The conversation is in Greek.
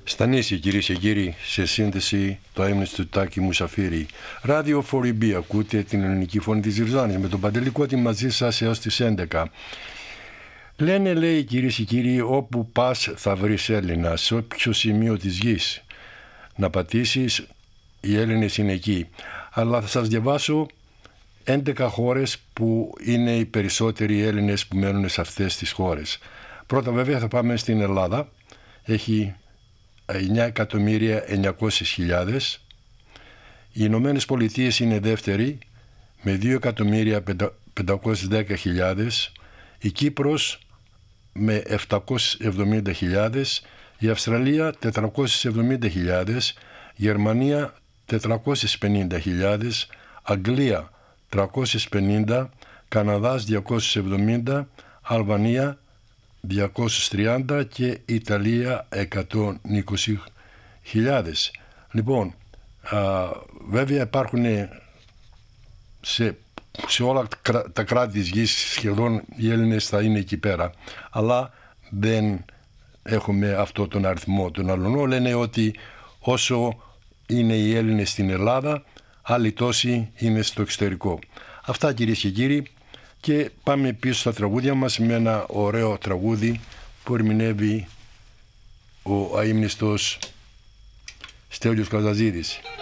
Στα νήσι, κυρίες και κύριοι, σε σύνδεση το έμνης του Τάκη Μουσαφίρη. Ράδιο 4B, ακούτε την ελληνική φωνή της Ριζάνης με τον Παντελή Κώτη μαζί σας έως τις 11. Λένε, λέει, κυρίες και κύριοι, όπου πας θα βρεις Έλληνα, σε όποιο σημείο της γης να πατήσεις, οι Έλληνες είναι εκεί. Αλλά θα σας διαβάσω 11 χώρες που είναι οι περισσότεροι Έλληνες που μένουν σε αυτές τις χώρες. Πρώτα βέβαια θα πάμε στην Ελλάδα. Έχει 9.900.000. Οι Ηνωμένες Πολιτείες είναι δεύτεροι με 2.510.000. Η Κύπρος με 770.000. Η Αυστραλία 470.000. Γερμανία 450.000. Αγγλία 350. Καναδάς 270. Αλβανία 230 και Ιταλία 120.000. Λοιπόν, βέβαια υπάρχουν σε όλα τα κράτη της γης σχεδόν οι Έλληνες θα είναι εκεί πέρα, αλλά δεν έχουμε αυτό τον αριθμό. Τον αλλονό λένε ότι όσο είναι οι Έλληνες στην Ελλάδα, άλλοι τόσοι είναι στο εξωτερικό. Αυτά, κυρίες και κύριοι. Και πάμε πίσω στα τραγούδια μας με ένα ωραίο τραγούδι που ερμηνεύει ο αείμνηστος Στέλιος Καζαζίδης.